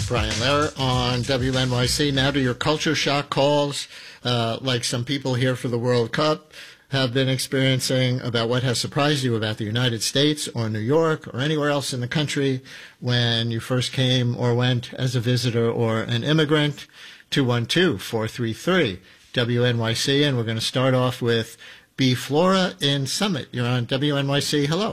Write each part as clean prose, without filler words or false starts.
Brian Lehrer on WNYC. Now to your culture shock calls, like some people here for the World Cup have been experiencing, about what has surprised you about the United States or New York or anywhere else in the country when you first came or went as a visitor or an immigrant. 212-433-WNYC. And we're going to start off with B. Flora in Summit. You're on WNYC. Hello.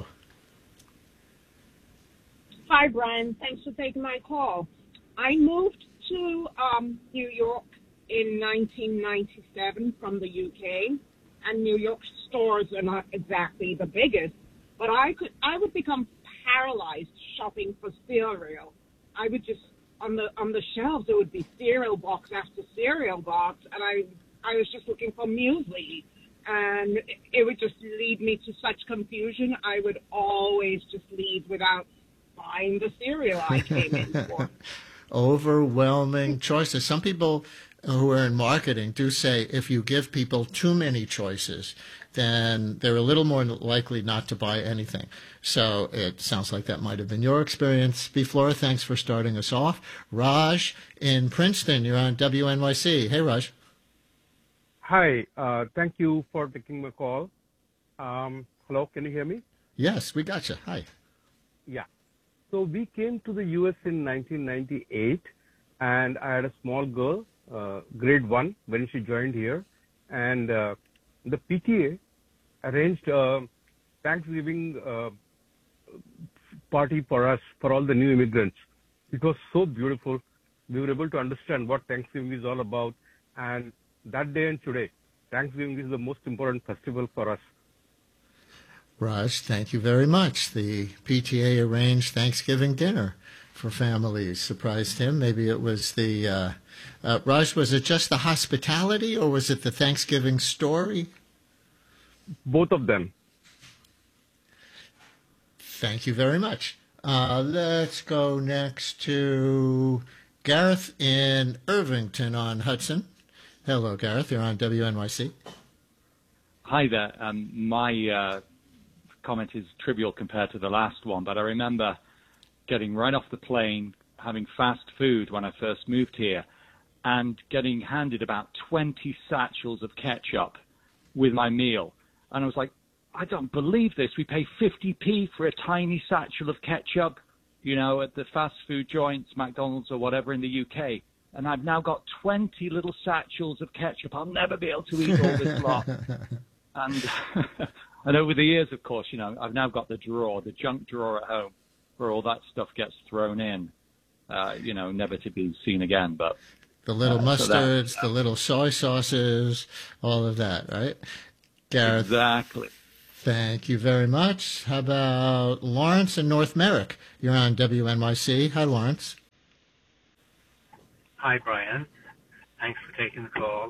Hi, Brian. Thanks for taking my call. I moved to New York in 1997 from the UK, and New York stores are not exactly the biggest, but I would become paralyzed shopping for cereal. I would just, on the shelves, there would be cereal box after cereal box, and I was just looking for muesli, and it would just lead me to such confusion. I would always just leave without buying the cereal I came in for. Overwhelming choices. Some people who are in marketing do say if you give people too many choices, then they're a little more likely not to buy anything. So it sounds like that might have been your experience. B. Flora, thanks for starting us off. Raj in Princeton, you're on WNYC. Hey, Raj. Hi, thank you for taking my call. Hello, can you hear me? Yes, we got you. Hi. Yeah. So we came to the U.S. in 1998, and I had a small girl, grade 1, when she joined here. And the PTA arranged a Thanksgiving party for us, for all the new immigrants. It was so beautiful. We were able to understand what Thanksgiving is all about. And that day and today, Thanksgiving is the most important festival for us. Raj, thank you very much. The PTA arranged Thanksgiving dinner for families. Surprised him. Maybe it was the, Raj, was it just the hospitality or was it the Thanksgiving story? Both of them. Thank you very much. Let's go next to Gareth in Irvington on Hudson. Hello, Gareth. You're on WNYC. Hi there. My comment is trivial compared to the last one, but I remember getting right off the plane, having fast food when I first moved here, and getting handed about 20 satchels of ketchup with my meal. And I was like, I don't believe this. We pay 50p for a tiny satchel of ketchup, you know, at the fast food joints, McDonald's or whatever in the UK. And I've now got 20 little satchels of ketchup. I'll never be able to eat all this lot. And and over the years, of course, you know, I've now got the drawer, the junk drawer at home, where all that stuff gets thrown in, you know, never to be seen again. But the little mustards, the little soy sauces, all of that, right? Gareth. Exactly. Thank you very much. How about Lawrence in North Merrick? You're on WNYC. Hi, Lawrence. Hi, Brian. Thanks for taking the call.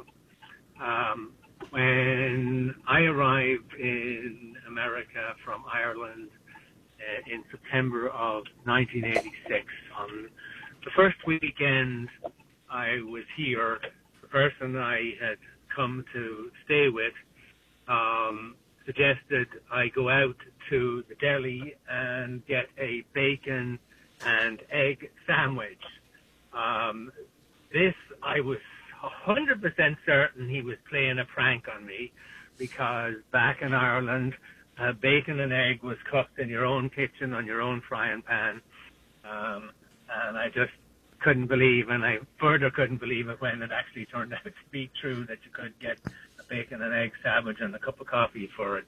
When I arrived in America from Ireland in September of 1986, on the first weekend I was here, the person I had come to stay with suggested I go out to the deli and get a bacon and egg sandwich. This, I was 100% certain he was playing a prank on me, because back in Ireland, bacon and egg was cooked in your own kitchen on your own frying pan. And I just couldn't believe, and I further couldn't believe it when it actually turned out to be true that you could get a bacon and egg sandwich and a cup of coffee for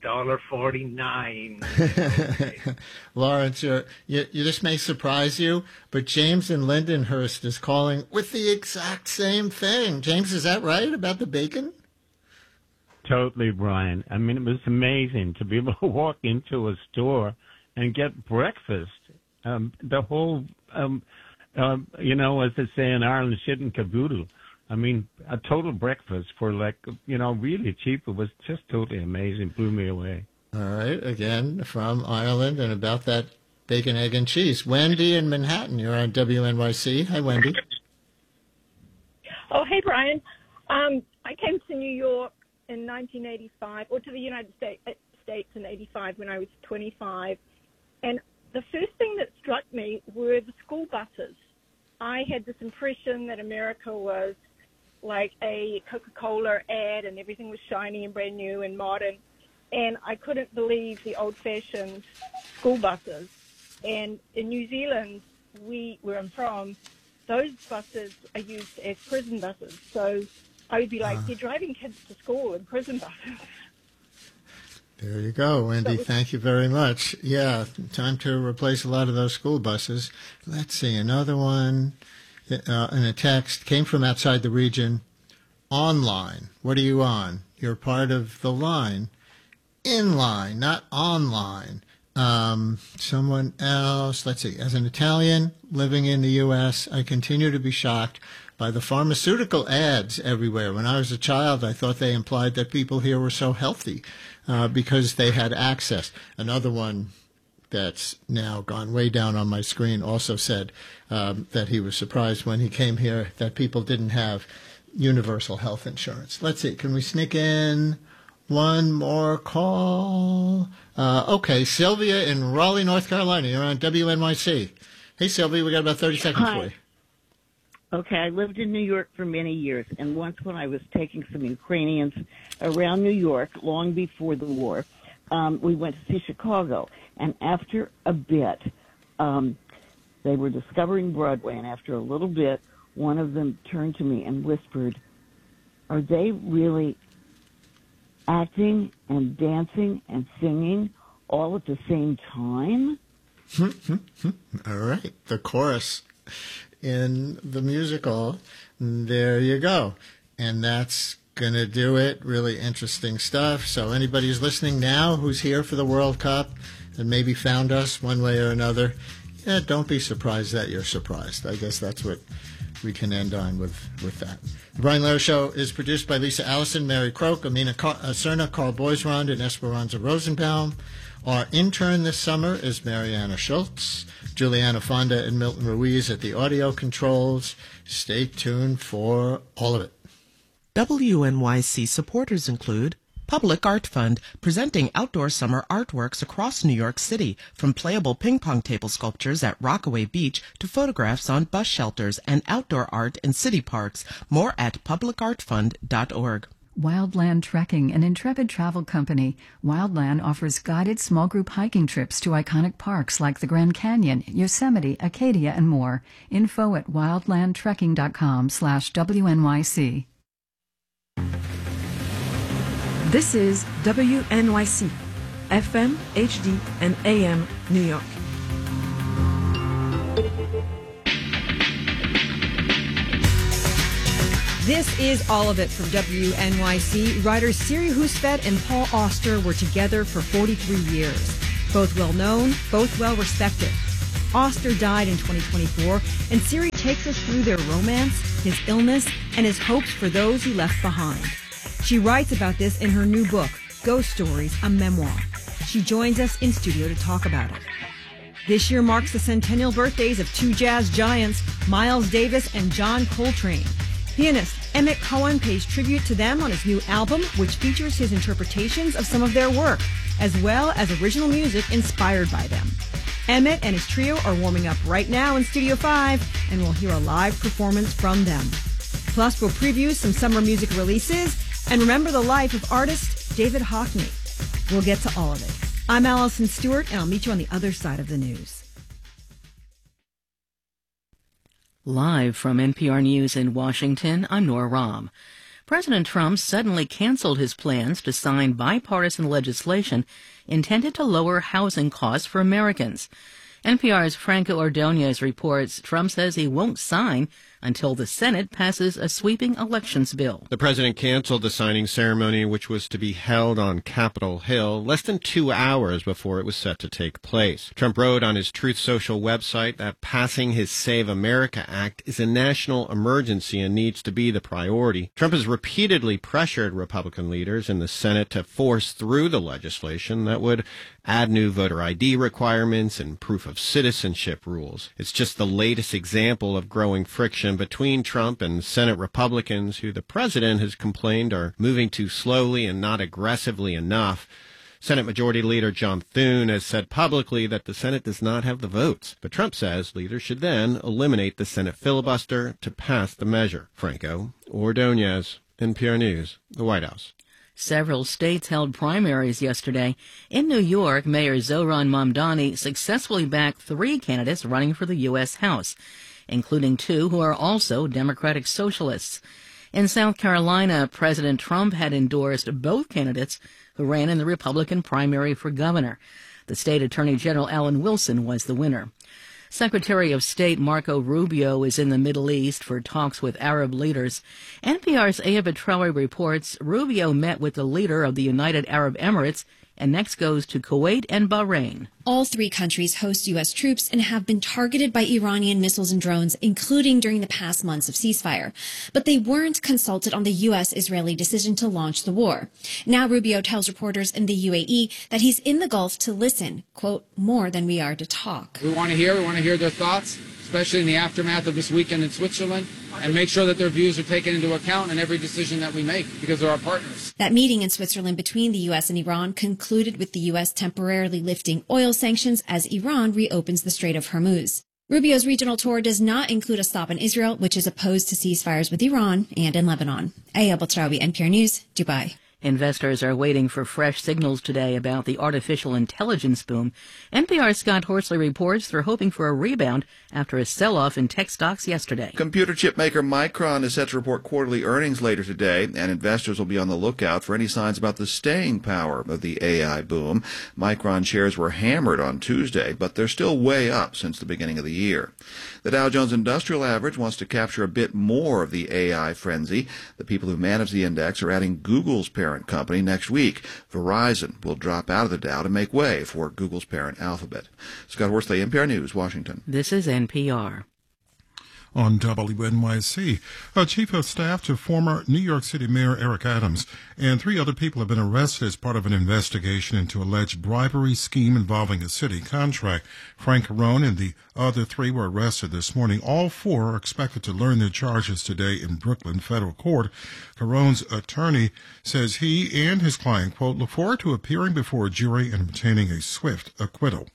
$1.49. Lawrence, this may surprise you, but James in Lindenhurst is calling with the exact same thing. James, is that right about the bacon? Totally, Brian. I mean, it was amazing to be able to walk into a store and get breakfast. The whole, you know, as they say in Ireland, shit and caboodle. I mean, a total breakfast for like, you know, really cheap. It was just totally amazing. Blew me away. All right. Again, from Ireland and about that bacon, egg, and cheese. Wendy in Manhattan, you're on WNYC. Hi, Wendy. Oh, hey, Brian. I came to New York in 1985, or to the United States in 85 when I was 25. And the first thing that struck me were the school buses. I had this impression that America was like a Coca-Cola ad and everything was shiny and brand new and modern. And I couldn't believe the old-fashioned school buses. And in New Zealand, where I'm from, those buses are used as prison buses. So I would be like, they're driving kids to school in prison buses. There you go, Wendy. Thank you very much. Yeah, time to replace a lot of those school buses. Let's see, another one in a text came from outside the region. Online. What are you on? You're part of the line. In line, not online. Someone else, let's see. As an Italian living in the U.S., I continue to be shocked by the pharmaceutical ads everywhere. When I was a child, I thought they implied that people here were so healthy because they had access. Another one that's now gone way down on my screen also said that he was surprised when he came here that people didn't have universal health insurance. Let's see. Can we sneak in one more call? Okay, Sylvia in Raleigh, North Carolina. You're on WNYC. Hey, Sylvia, we got about 30 seconds for you. Okay, I lived in New York for many years, and once when I was taking some Ukrainians around New York, long before the war, we went to see Chicago, and after a bit, they were discovering Broadway, and after a little bit, one of them turned to me and whispered, "Are they really acting and dancing and singing all at the same time?" All right, the chorus in the musical. There you go. And that's going to do it. Really interesting stuff. So anybody who's listening now who's here for the World Cup and maybe found us one way or another, don't be surprised that you're surprised. I guess that's what we can end on with that. The Brian Lehrer Show is produced by Lisa Allison, Mary Croak, Amina Cerna, Carl Boisrond, and Esperanza Rosenbaum. Our intern this summer is Mariana Schultz, Juliana Fonda, and Milton Ruiz at the audio controls. Stay tuned for all of it. WNYC supporters include Public Art Fund, presenting outdoor summer artworks across New York City, from playable ping-pong table sculptures at Rockaway Beach to photographs on bus shelters and outdoor art in city parks. More at publicartfund.org. Wildland Trekking, an intrepid travel company. Wildland offers guided small group hiking trips to iconic parks like the Grand Canyon, Yosemite, Acadia, and more. Info at wildlandtrekking.com/WNYC. This is WNYC, FM, HD, and AM, New York. This is All of It from WNYC. Writers Siri Husted and Paul Auster were together for 43 years. Both well-known, both well-respected. Auster died in 2024, and Siri takes us through their romance, his illness, and his hopes for those he left behind. She writes about this in her new book, Ghost Stories, a memoir. She joins us in studio to talk about it. This year marks the centennial birthdays of two jazz giants, Miles Davis and John Coltrane. Pianist Emmett Cohen pays tribute to them on his new album, which features his interpretations of some of their work, as well as original music inspired by them. Emmett and his trio are warming up right now in Studio 5, and we'll hear a live performance from them. Plus, we'll preview some summer music releases and remember the life of artist David Hockney. We'll get to all of it. I'm Allison Stewart, and I'll meet you on the other side of the news. Live from NPR News in Washington, I'm Nora Rahm. President Trump suddenly canceled his plans to sign bipartisan legislation intended to lower housing costs for Americans. NPR's Franco Ordonez reports Trump says he won't sign until the Senate passes a sweeping elections bill. The president canceled the signing ceremony, which was to be held on Capitol Hill, less than 2 hours before it was set to take place. Trump wrote on his Truth Social website that passing his Save America Act is a national emergency and needs to be the priority. Trump has repeatedly pressured Republican leaders in the Senate to force through the legislation that would add new voter ID requirements and proof of citizenship rules. It's just the latest example of growing friction between Trump and Senate Republicans, who the president has complained are moving too slowly and not aggressively enough. Senate Majority Leader John Thune has said publicly that the Senate does not have the votes, but Trump says leaders should then eliminate the Senate filibuster to pass the measure. Franco Ordonez, NPR News, the White House. Several states held primaries yesterday. In New York, Mayor Zohran Mamdani successfully backed 3 candidates running for the U.S. House, including 2 who are also Democratic Socialists. In South Carolina, President Trump had endorsed both candidates who ran in the Republican primary for governor. The state attorney general Alan Wilson was the winner. Secretary of State Marco Rubio is in the Middle East for talks with Arab leaders. NPR's Aya Betrawi reports Rubio met with the leader of the United Arab Emirates and next goes to Kuwait and Bahrain. All 3 countries host U.S. troops and have been targeted by Iranian missiles and drones, including during the past months of ceasefire. But they weren't consulted on the U.S.-Israeli decision to launch the war. Now Rubio tells reporters in the UAE that he's in the Gulf to listen, quote, more than we are to talk. We want to hear their thoughts, especially in the aftermath of this weekend in Switzerland, and make sure that their views are taken into account in every decision that we make, because they're our partners. That meeting in Switzerland between the U.S. and Iran concluded with the U.S. temporarily lifting oil sanctions as Iran reopens the Strait of Hormuz. Rubio's regional tour does not include a stop in Israel, which is opposed to ceasefires with Iran and in Lebanon. Aya Batrawi, NPR News, Dubai. Investors are waiting for fresh signals today about the artificial intelligence boom. NPR's Scott Horsley reports they're hoping for a rebound after a sell-off in tech stocks yesterday. Computer chip maker Micron is set to report quarterly earnings later today, and investors will be on the lookout for any signs about the staying power of the AI boom. Micron shares were hammered on Tuesday, but they're still way up since the beginning of the year. The Dow Jones Industrial Average wants to capture a bit more of the AI frenzy. The people who manage the index are adding Google's parent company next week. Verizon will drop out of the Dow to make way for Google's parent Alphabet. Scott Horsley, NPR News, Washington. This is NPR. On WNYC, a chief of staff to former New York City Mayor Eric Adams and 3 other people have been arrested as part of an investigation into alleged bribery scheme involving a city contract. Frank Carone and the other 3 were arrested this morning. All 4 are expected to learn their charges today in Brooklyn federal court. Carone's attorney says he and his client, quote, look forward to appearing before a jury and obtaining a swift acquittal.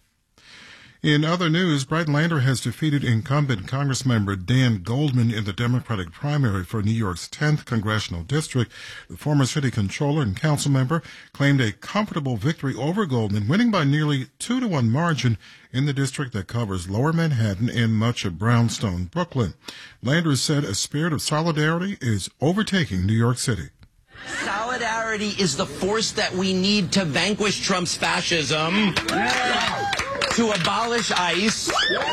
In other news, Brett Lander has defeated incumbent Congressmember Dan Goldman in the Democratic primary for New York's 10th congressional district. The former city controller and council member claimed a comfortable victory over Goldman, winning by nearly 2-1 margin in the district that covers Lower Manhattan and much of brownstone Brooklyn. Lander said a spirit of solidarity is overtaking New York City. Solidarity is the force that we need to vanquish Trump's fascism, to abolish ICE,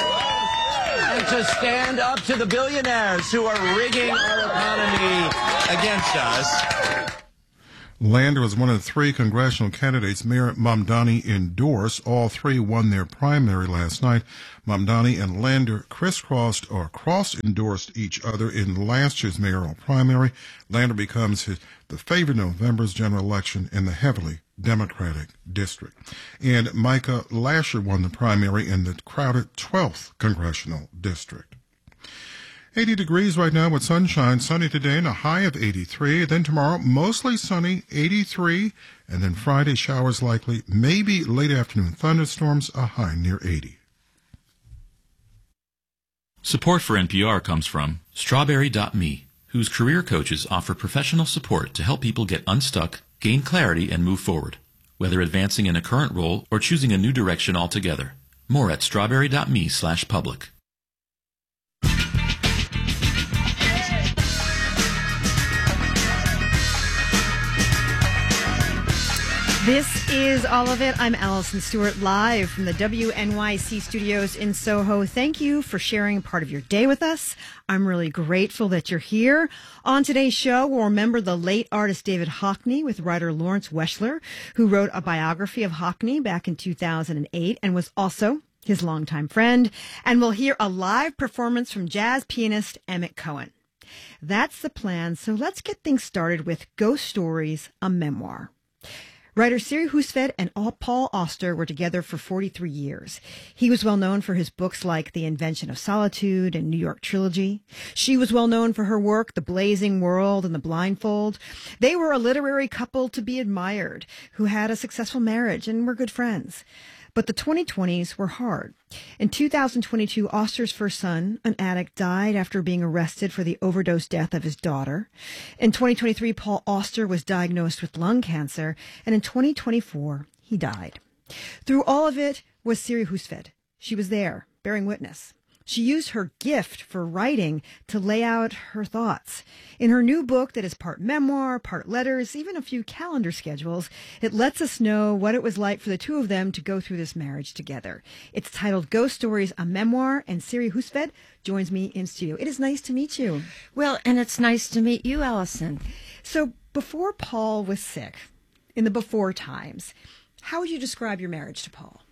and to stand up to the billionaires who are rigging our economy against us. Lander was one of the 3 congressional candidates Mayor Mamdani endorsed. All 3 won their primary last night. Mamdani and Lander crisscrossed or cross-endorsed each other in last year's mayoral primary. Lander becomes the favorite in November's general election in the heavily Democratic district. And Micah Lasher won the primary in the crowded 12th congressional district. 80 degrees right now with sunshine, sunny today and a high of 83. Then tomorrow, mostly sunny, 83. And then Friday, showers likely, maybe late afternoon thunderstorms, a high near 80. Support for NPR comes from Strawberry.me, whose career coaches offer professional support to help people get unstuck, gain clarity, and move forward, whether advancing in a current role or choosing a new direction altogether. More at strawberry.me/public. This is All of It. I'm Allison Stewart, live from the WNYC studios in Soho. Thank you for sharing part of your day with us. I'm really grateful that you're here. On today's show, we'll remember the late artist David Hockney with writer Lawrence Weschler, who wrote a biography of Hockney back in 2008 and was also his longtime friend. And we'll hear a live performance from jazz pianist Emmett Cohen. That's the plan, so let's get things started with Ghost Stories, a memoir. Writer Siri Husted and Paul Auster were together for 43 years. He was well known for his books like The Invention of Solitude and New York Trilogy. She was well known for her work, The Blazing World and The Blindfold. They were a literary couple to be admired, who had a successful marriage and were good friends. But the 2020s were hard. In 2022, Auster's first son, an addict, died after being arrested for the overdose death of his daughter. In 2023, Paul Auster was diagnosed with lung cancer, and in 2024, he died. Through all of it was Siri Husted. She was there, bearing witness. She used her gift for writing to lay out her thoughts. In her new book that is part memoir, part letters, even a few calendar schedules, it lets us know what it was like for the two of them to go through this marriage together. It's titled Ghost Stories, a Memoir, and Siri Husted joins me in studio. It is nice to meet you. Well, and it's nice to meet you, Allison. So before Paul was sick, in the before times, how would you describe your marriage to Paul?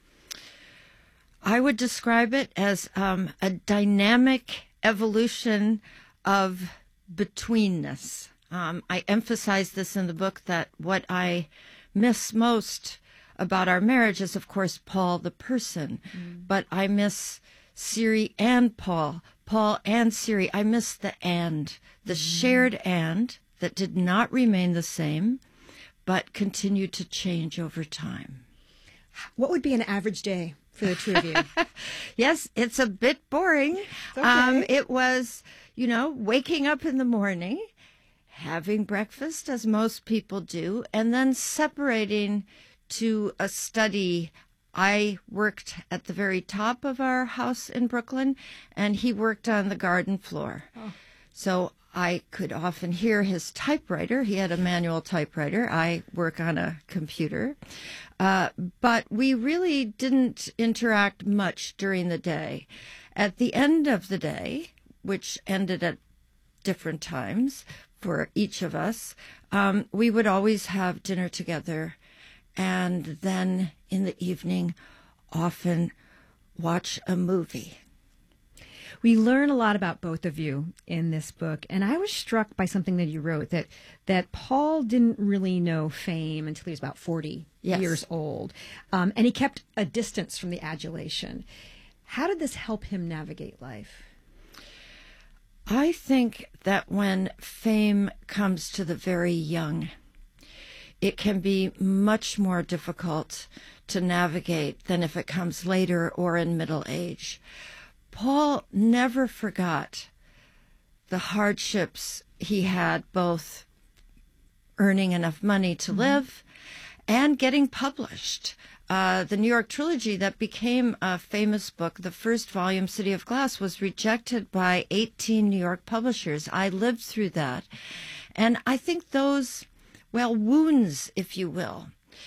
I would describe it as a dynamic evolution of betweenness. I emphasize this in the book, that what I miss most about our marriage is, of course, Paul the person. But I miss Siri and Paul and Siri. I miss the shared and that did not remain the same, but continued to change over time. What would be an average day for the two of you? Yes, it's a bit boring. Okay. It was, waking up in the morning, having breakfast, as most people do, and then separating to a study. I worked at the very top of our house in Brooklyn, and he worked on the garden floor. Oh. So I could often hear his typewriter. He had a manual typewriter. I work on a computer. But we really didn't interact much during the day. At the end of the day, which ended at different times for each of us, we would always have dinner together, and then in the evening often watch a movie. We learn a lot about both of you in this book, and I was struck by something that you wrote, that Paul didn't really know fame until he was about 40 years old, and he kept a distance from the adulation. How did this help him navigate life? I think that when fame comes to the very young, it can be much more difficult to navigate than if it comes later or in middle age. Paul never forgot the hardships he had, both earning enough money to live and getting published. The New York Trilogy that became a famous book, the first volume, City of Glass, was rejected by 18 New York publishers. I lived through that. And I think those, wounds, if you will,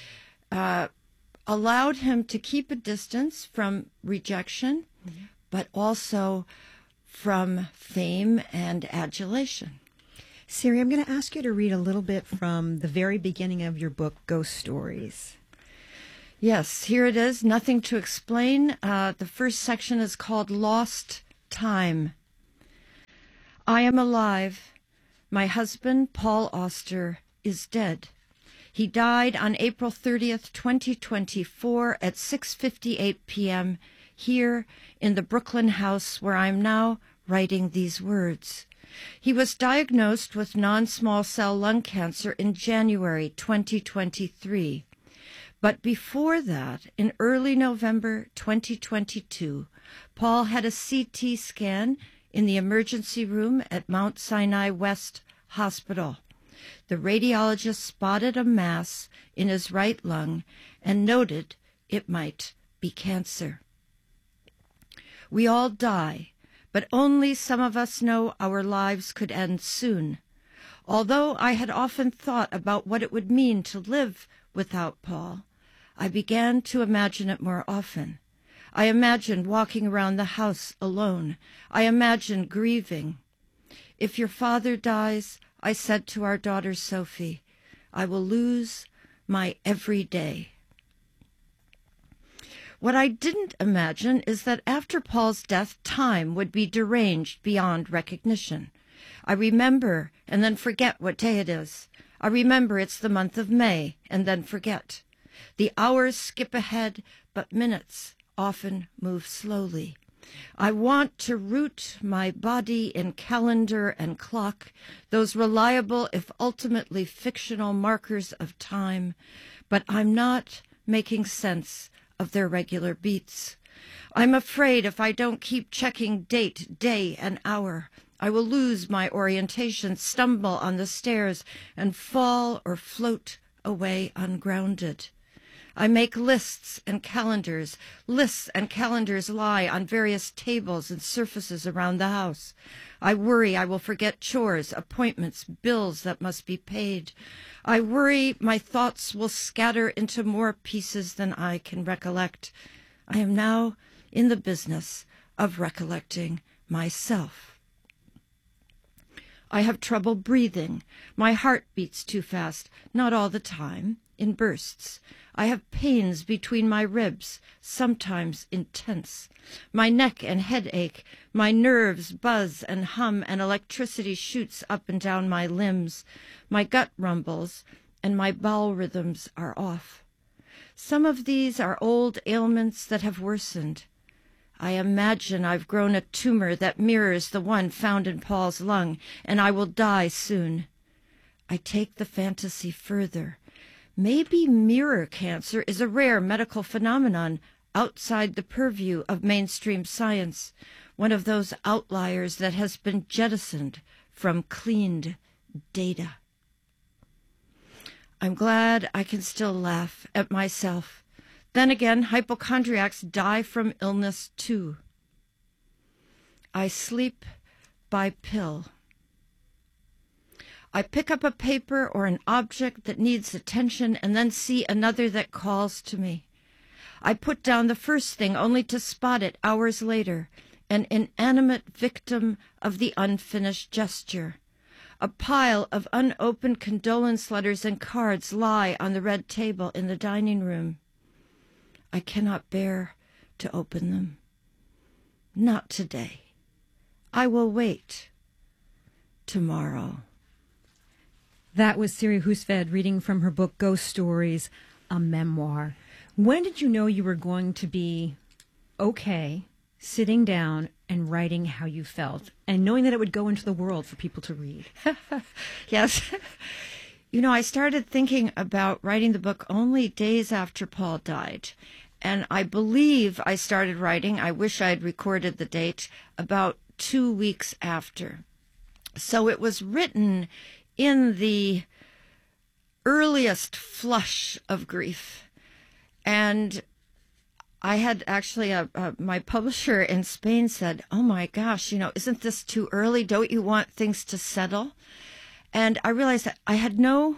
allowed him to keep a distance from rejection, but also from fame and adulation. Siri, I'm going to ask you to read a little bit from the very beginning of your book, Ghost Stories. Yes, here it is, Nothing to Explain. The first section is called Lost Time. I am alive. My husband, Paul Auster, is dead. He died on April 30th, 2024 at 6:58 p.m. here in the Brooklyn house where I'm now writing these words. He was diagnosed with non-small cell lung cancer in January 2023. But before that, in early November 2022, Paul had a CT scan in the emergency room at Mount Sinai West Hospital. The radiologist spotted a mass in his right lung and noted it might be cancer. We all die, but only some of us know our lives could end soon. Although I had often thought about what it would mean to live without Paul, I began to imagine it more often. I imagined walking around the house alone. I imagined grieving. If your father dies, I said to our daughter Sophie, I will lose my every day. What I didn't imagine is that after Paul's death, time would be deranged beyond recognition. I remember and then forget what day it is. I remember it's the month of May and then forget. The hours skip ahead, but minutes often move slowly. I want to root my body in calendar and clock, those reliable, if ultimately fictional markers of time, but I'm not making sense of their regular beats. I'm afraid if I don't keep checking date, day, and hour, I will lose my orientation, stumble on the stairs, and fall or float away ungrounded. I make lists and calendars. Lists and calendars lie on various tables and surfaces around the house. I worry I will forget chores, appointments, bills that must be paid. I worry my thoughts will scatter into more pieces than I can recollect. I am now in the business of recollecting myself. I have trouble breathing. My heart beats too fast, not all the time, in bursts. I have pains between my ribs, sometimes intense. My neck and head ache. My nerves buzz and hum, and electricity shoots up and down my limbs. My gut rumbles, and my bowel rhythms are off. Some of these are old ailments that have worsened. I imagine I've grown a tumor that mirrors the one found in Paul's lung, and I will die soon. I take the fantasy further. Maybe mirror cancer is a rare medical phenomenon outside the purview of mainstream science, one of those outliers that has been jettisoned from cleaned data. I'm glad I can still laugh at myself. Then again, hypochondriacs die from illness too. I sleep by pill. I pick up a paper or an object that needs attention and then see another that calls to me. I put down the first thing only to spot it hours later, an inanimate victim of the unfinished gesture. A pile of unopened condolence letters and cards lie on the red table in the dining room. I cannot bear to open them. Not today. I will wait. Tomorrow. That was Siri Husted reading from her book Ghost Stories, a memoir. When did you know you were going to be okay sitting down and writing how you felt and knowing that it would go into the world for people to read? Yes. You know, I started thinking about writing the book only days after Paul died. And I believe I started writing, I wish I had recorded the date, about 2 weeks after. So it was written in the earliest flush of grief. And I had actually, my publisher in Spain said, "Oh my gosh, you know, isn't this too early? Don't you want things to settle?" And I realized that I had no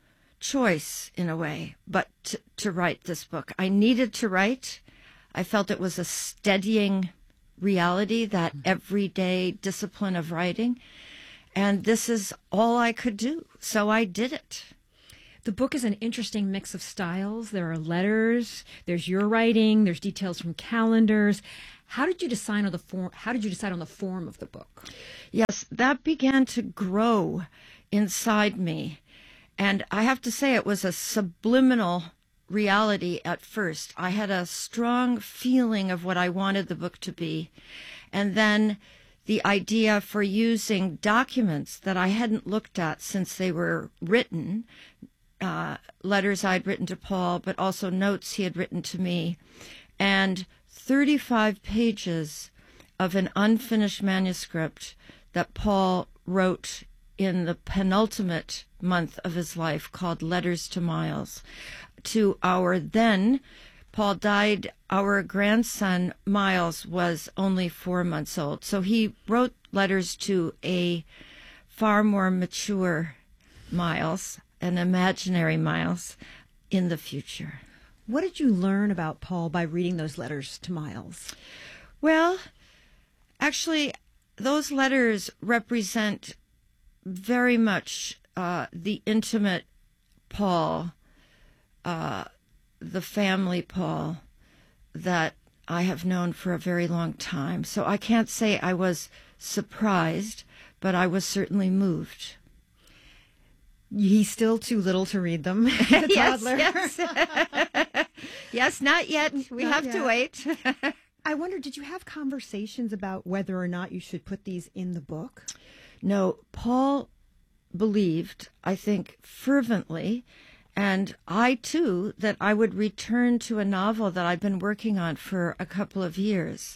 choice, in a way, but to write this book. I needed to write. I felt it was a steadying reality, that everyday discipline of writing. And this is all I could do, so I did it. The book is an interesting mix of styles. There are letters, there's your writing, there's details from calendars. How did you decide on the form? How did you decide on the form of the book? Yes, that began to grow inside me. And I have to say it was a subliminal reality at first. I had a strong feeling of what I wanted the book to be. And then the idea for using documents that I hadn't looked at since they were written, letters I'd written to Paul, but also notes he had written to me, and 35 pages of an unfinished manuscript that Paul wrote in the penultimate month of his life, called Letters to Miles. To our then, Paul died, our grandson Miles was only 4 months old. So he wrote letters to a far more mature Miles, an imaginary Miles, in the future. What did you learn about Paul by reading those letters to Miles? Well, actually, those letters represent very much the intimate Paul, the family Paul that I have known for a very long time. So I can't say I was surprised, but I was certainly moved. He's still too little to read them. The toddler. Yes. Yes, not yet. We Not have yet. to wait. I wonder, did you have conversations about whether or not you should put these in the book? No, Paul believed, I think, fervently, and I too, that I would return to a novel that I've been working on for a couple of years.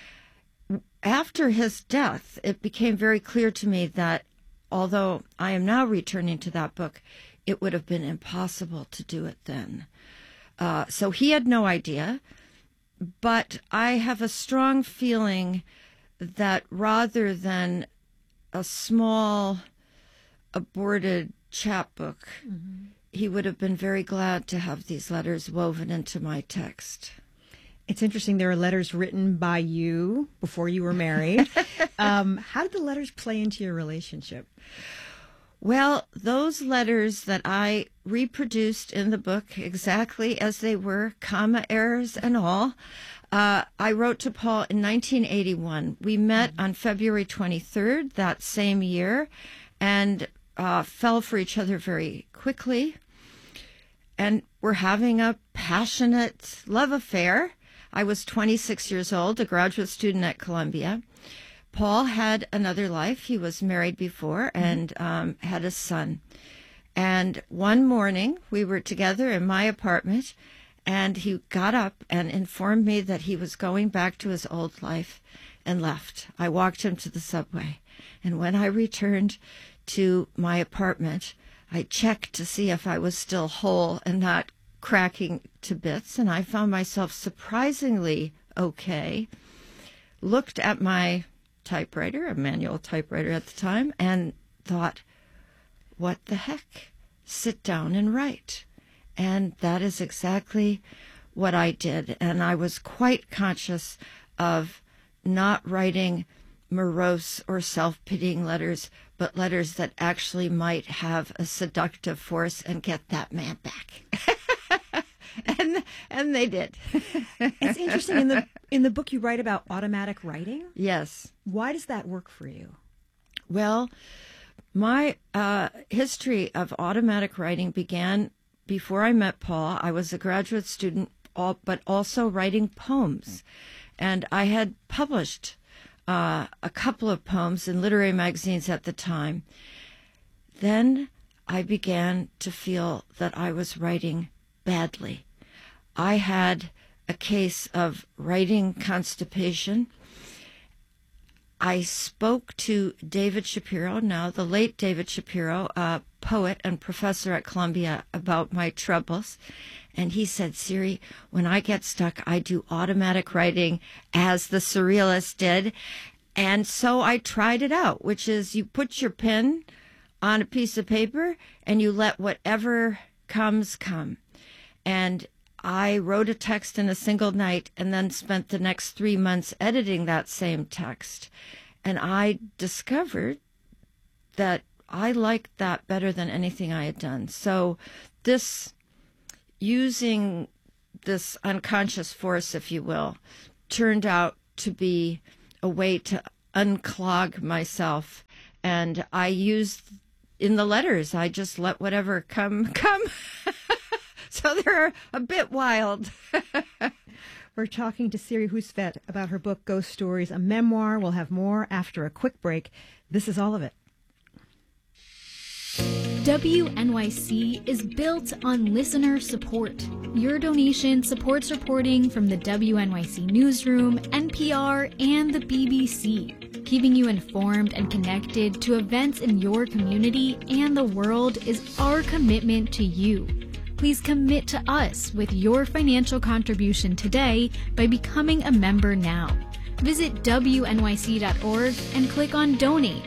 After his death, it became very clear to me that although I am now returning to that book, it would have been impossible to do it then. So he had no idea, but I have a strong feeling that rather than a small aborted chapbook, he would have been very glad to have these letters woven into my text. It's interesting. There are letters written by you before you were married. How did the letters play into your relationship? Well, those letters that I reproduced in the book exactly as they were, comma errors and all, I wrote to Paul in 1981. We met on February 23rd that same year and fell for each other very quickly. And we're having a passionate love affair. I was 26 years old, a graduate student at Columbia. Paul had another life. He was married before and had a son. And one morning, we were together in my apartment, and he got up and informed me that he was going back to his old life and left. I walked him to the subway. And when I returned to my apartment, I checked to see if I was still whole and not cracking to bits, and I found myself surprisingly okay. Looked at my typewriter, a manual typewriter at the time, and thought, what the heck? Sit down and write. And that is exactly what I did. And I was quite conscious of not writing morose or self-pitying letters, but letters that actually might have a seductive force and get that man back. And they did. It's interesting. In the book, you write about automatic writing. Yes. Why does that work for you? Well, my history of automatic writing began before I met Paul. I was a graduate student, but also writing poems. And I had published a couple of poems in literary magazines at the time. Then I began to feel that I was writing badly. I had a case of writing constipation. I spoke to David Shapiro, now the late David Shapiro, a poet and professor at Columbia, about my troubles. And he said, Siri, when I get stuck, I do automatic writing as the surrealist did. And so I tried it out, which is you put your pen on a piece of paper and you let whatever comes come. And I wrote a text in a single night and then spent the next 3 months editing that same text. And I discovered that I liked that better than anything I had done. So using this unconscious force, if you will, turned out to be a way to unclog myself. And I used, in the letters, I just let whatever come. So they're a bit wild. We're talking to Siri Husvet about her book, Ghost Stories, a memoir. We'll have more after a quick break. This is all of it. WNYC is built on listener support. Your donation supports reporting from the WNYC Newsroom, NPR, and the BBC. Keeping you informed and connected to events in your community and the world is our commitment to you. Please commit to us with your financial contribution today by becoming a member now. Visit WNYC.org and click on Donate.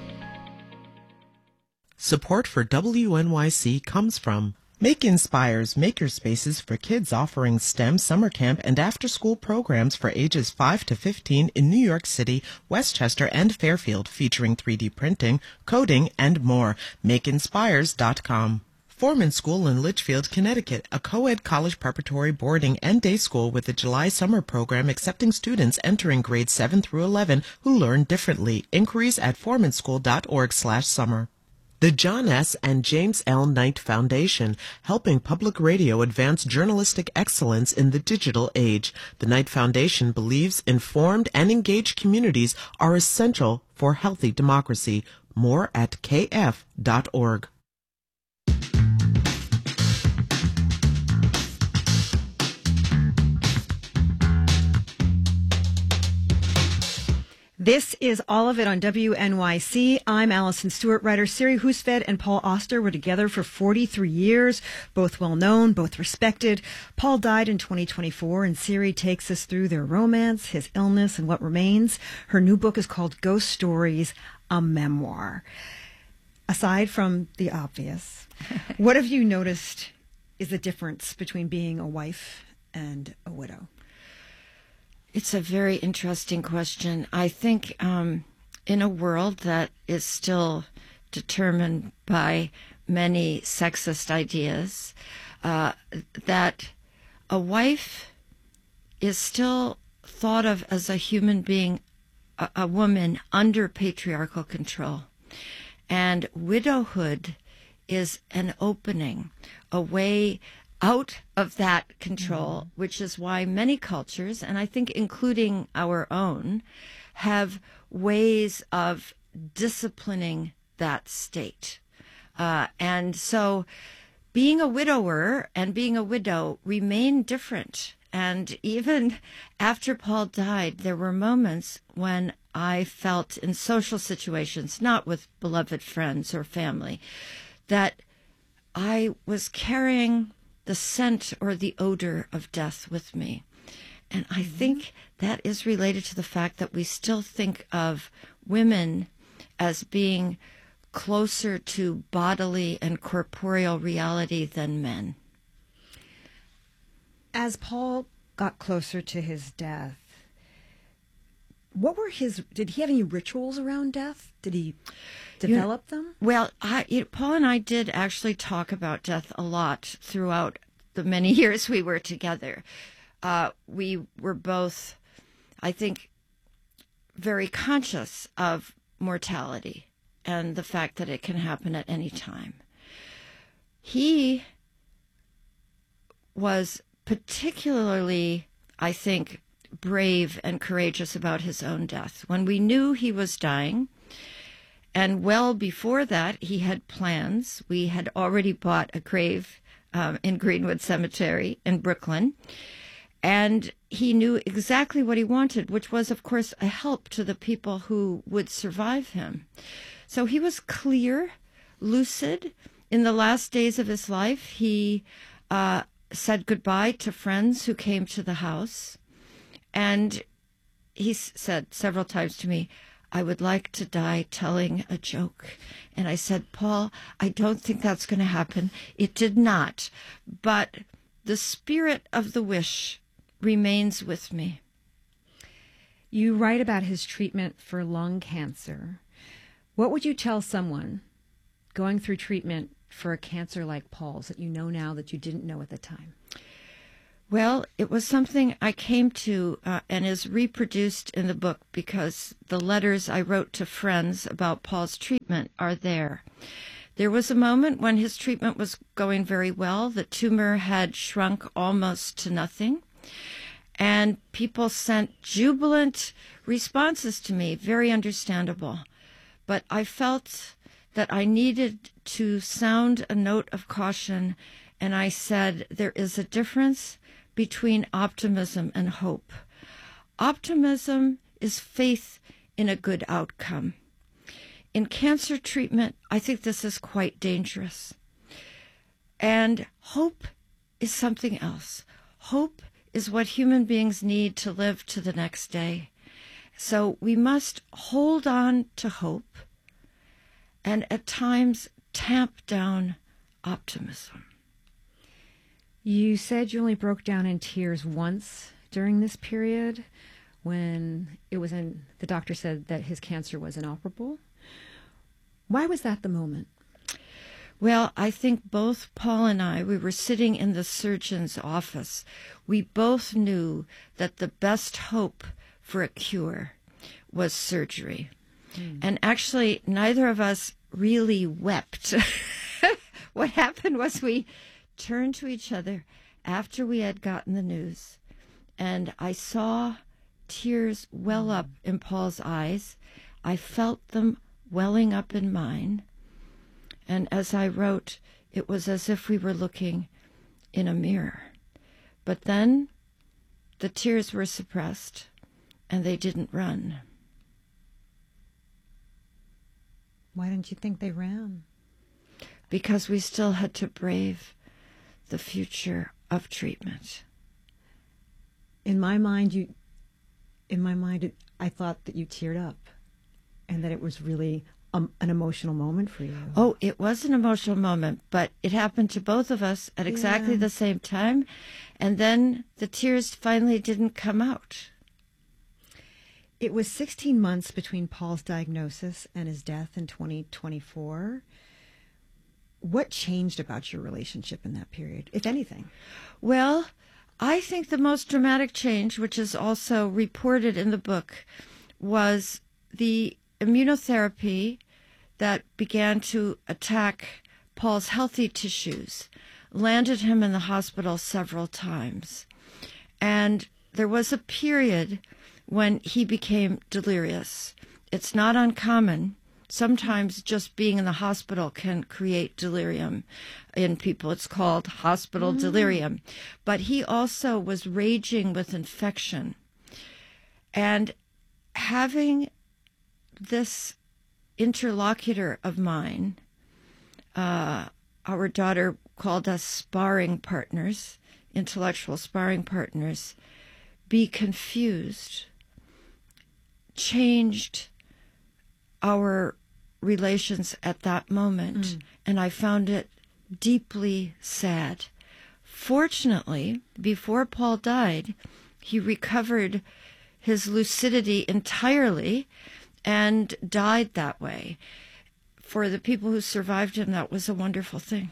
Support for WNYC comes from Make Inspire's makerspaces for kids offering STEM summer camp and after-school programs for ages 5 to 15 in New York City, Westchester, and Fairfield, featuring 3D printing, coding, and more. MakeInspires.com. Foreman School in Litchfield, Connecticut, a co-ed college preparatory boarding and day school with a July summer program accepting students entering grades 7 through 11 who learn differently. Inquiries at foremanSchool.org/summer. The John S. and James L. Knight Foundation, helping public radio advance journalistic excellence in the digital age. The Knight Foundation believes informed and engaged communities are essential for healthy democracy. More at kf.org. This is All of It on WNYC. I'm Allison Stewart. Writer Siri Husted and Paul Auster were together for 43 years, both well-known, both respected. Paul died in 2024, and Siri takes us through their romance, his illness, and what remains. Her new book is called Ghost Stories, a memoir. Aside from the obvious, what have you noticed is the difference between being a wife and a widow? It's a very interesting question. I think in a world that is still determined by many sexist ideas, that a wife is still thought of as a human being, a woman under patriarchal control. And widowhood is an opening, a way out of that control, which is why many cultures, and I think including our own, have ways of disciplining that state. And so being a widower and being a widow remain different. And even after Paul died, there were moments when I felt in social situations, not with beloved friends or family, that I was carrying the scent or the odor of death with me. And I think that is related to the fact that we still think of women as being closer to bodily and corporeal reality than men. As Paul got closer to his death, did he have any rituals around death? Did he develop them? Well, Paul and I did actually talk about death a lot throughout the many years we were together. We were both, I think, very conscious of mortality and the fact that it can happen at any time. He was particularly, I think, brave and courageous about his own death. When we knew he was dying, and well before that, he had plans. We had already bought a grave in Greenwood Cemetery in Brooklyn, and he knew exactly what he wanted, which was, of course, a help to the people who would survive him. So he was clear, lucid. In the last days of his life, he said goodbye to friends who came to the house. And he said several times to me, I would like to die telling a joke. And I said, Paul, I don't think that's going to happen. It did not. But the spirit of the wish remains with me. You write about his treatment for lung cancer. What would you tell someone going through treatment for a cancer like Paul's that you know now that you didn't know at the time? Well, it was something I came to and is reproduced in the book because the letters I wrote to friends about Paul's treatment are there. There was a moment when his treatment was going very well. The tumor had shrunk almost to nothing. And people sent jubilant responses to me, very understandable. But I felt that I needed to sound a note of caution, and I said there is a difference between optimism and hope. Optimism is faith in a good outcome. In cancer treatment, I think this is quite dangerous. And hope is something else. Hope is what human beings need to live to the next day. So we must hold on to hope and at times tamp down optimism. You said you only broke down in tears once during this period when the doctor said that his cancer was inoperable. Why was that the moment? Well, I think both Paul and I, we were sitting in the surgeon's office. We both knew that the best hope for a cure was surgery. And actually, neither of us really wept. What happened was we turned to each other after we had gotten the news, and I saw tears well up in Paul's eyes. I felt them welling up in mine. And as I wrote, it was as if we were looking in a mirror. But then the tears were suppressed, and they didn't run. Why didn't you think they ran? Because we still had to brave the future of treatment. In my mind, I thought that you teared up, and that it was really an emotional moment for you. Oh, it was an emotional moment, but it happened to both of us at exactly the same time, and then the tears finally didn't come out. It was 16 months between Paul's diagnosis and his death in 2024. What changed about your relationship in that period, if anything? Well, I think the most dramatic change, which is also reported in the book, was the immunotherapy that began to attack Paul's healthy tissues, landed him in the hospital several times. And there was a period when he became delirious. It's not uncommon. Sometimes just being in the hospital can create delirium in people. It's called hospital delirium. But he also was raging with infection. And having this interlocutor of mine, our daughter called us sparring partners, intellectual sparring partners, be confused, changed our relations at that moment, and I found it deeply sad. Fortunately, before Paul died, he recovered his lucidity entirely and died that way. For the people who survived him, that was a wonderful thing.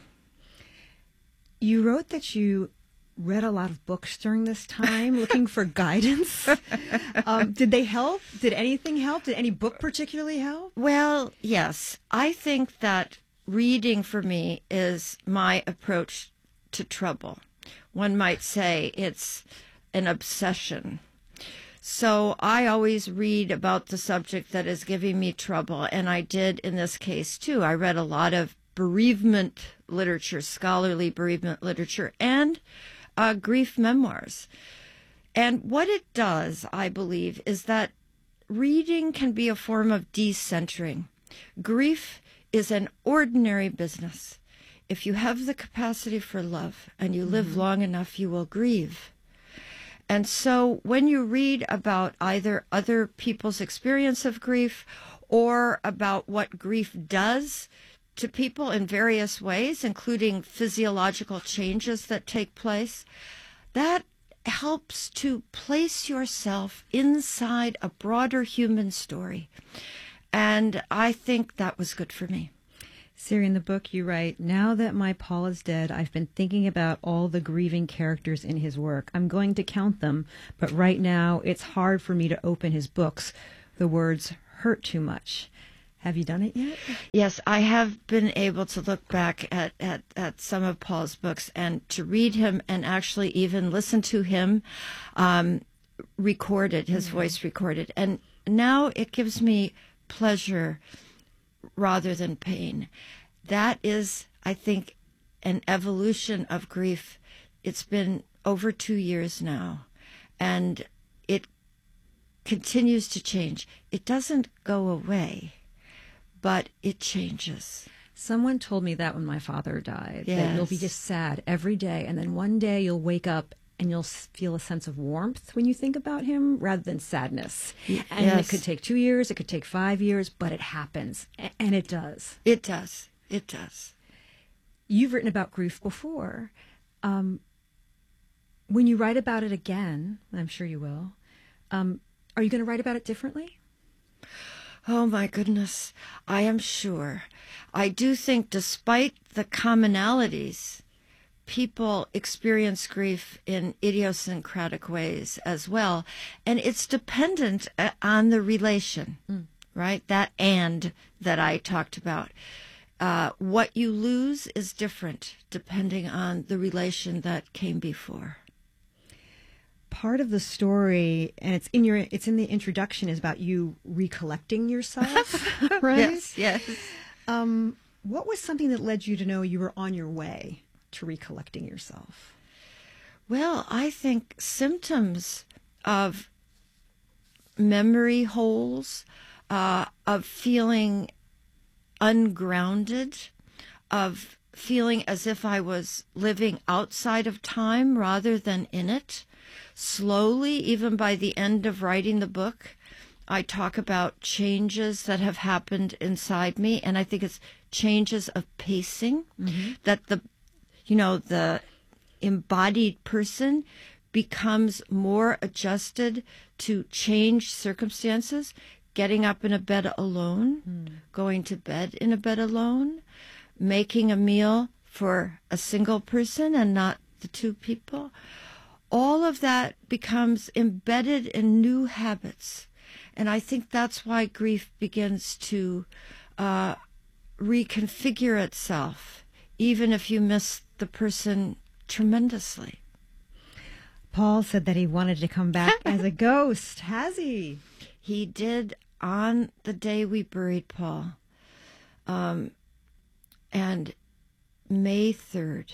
You wrote that you read a lot of books during this time looking for guidance. Did they help? Did anything help? Did any book particularly help? Well, yes. I think that reading for me is my approach to trouble. One might say it's an obsession. So I always read about the subject that is giving me trouble, and I did in this case too. I read a lot of bereavement literature, scholarly bereavement literature, and grief memoirs. And what it does, I believe, is that reading can be a form of decentering. Grief is an ordinary business. If you have the capacity for love and you live long enough, you will grieve. And so when you read about either other people's experience of grief or about what grief does to people in various ways, including physiological changes that take place, that helps to place yourself inside a broader human story. And I think that was good for me. Siri, in the book you write, now that my Paul is dead, I've been thinking about all the grieving characters in his work. I'm going to count them, but right now it's hard for me to open his books. The words hurt too much. Have you done it yet? Yes, I have been able to look back at some of Paul's books and to read him and actually even listen to him recorded, his voice recorded. And now it gives me pleasure rather than pain. That is, I think, an evolution of grief. It's been over 2 years now, and it continues to change. It doesn't go away, but it changes. Someone told me that when my father died, Yes. that you'll be just sad every day, and then one day you'll wake up and you'll feel a sense of warmth when you think about him rather than sadness. And Yes. it could take 2 years, it could take 5 years, but it happens. And it does. It does. It does. You've written about grief before. When you write about it again, I'm sure you will, are you going to write about it differently? Oh, my goodness. I am sure. I do think despite the commonalities, people experience grief in idiosyncratic ways as well. And it's dependent on the relation. right? That and that I talked about. What you lose is different depending on the relation that came before. Part of the story, and it's in the introduction, is about you recollecting yourself, right? Yes. What was something that led you to know you were on your way to recollecting yourself? Well, I think symptoms of memory holes, of feeling ungrounded, of feeling as if I was living outside of time rather than in it. Slowly, even by the end of writing the book, I talk about changes that have happened inside me, and I think it's changes of pacing, that the embodied person becomes more adjusted to changed circumstances, getting up in a bed alone, going to bed in a bed alone, making a meal for a single person and not the two people. All of that becomes embedded in new habits. And I think that's why grief begins to reconfigure itself, even if you miss the person tremendously. Paul said that he wanted to come back as a ghost. Has he? He did on the day we buried Paul. And May 3rd,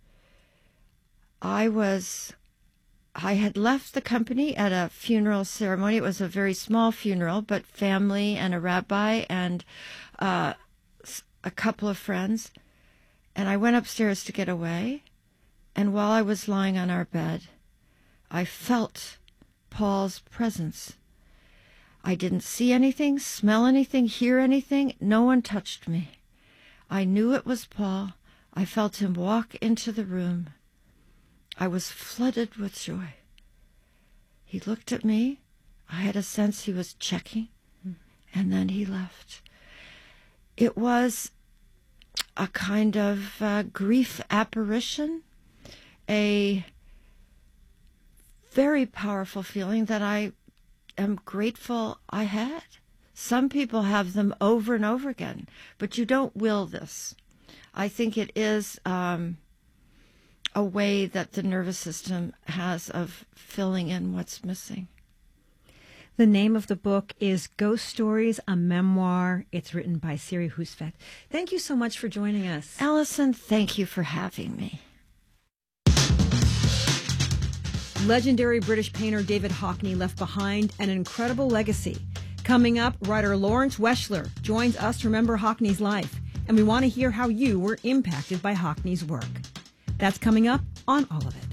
I had left the company at a funeral ceremony. It was a very small funeral, but family and a rabbi and a couple of friends. And I went upstairs to get away. And while I was lying on our bed, I felt Paul's presence. I didn't see anything, smell anything, hear anything. No one touched me. I knew it was Paul. I felt him walk into the room. I was flooded with joy. He looked at me. I had a sense he was checking, and then he left. It was a kind of grief apparition, a very powerful feeling that I am grateful I had. Some people have them over and over again, but you don't will this. I think it is a way that the nervous system has of filling in what's missing. The name of the book is Ghost Stories, a Memoir. It's written by Siri Husfeld. Thank you so much for joining us. Allison, thank you for having me. Legendary British painter David Hockney left behind an incredible legacy. Coming up, writer Lawrence Weschler joins us to remember Hockney's life, and we want to hear how you were impacted by Hockney's work. That's coming up on All of It.